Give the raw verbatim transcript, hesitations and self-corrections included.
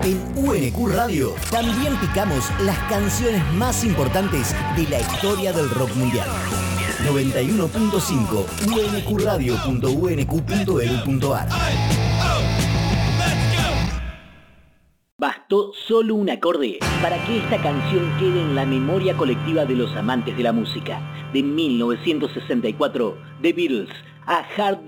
En U N Q Radio también picamos las canciones más importantes de la historia del rock mundial. noventa y uno punto cinco u n q radio punto u n q punto e d u punto a r. Bastó solo un acorde para que esta canción quede en la memoria colectiva de los amantes de la música. De mil novecientos sesenta y cuatro, The Beatles, A Hard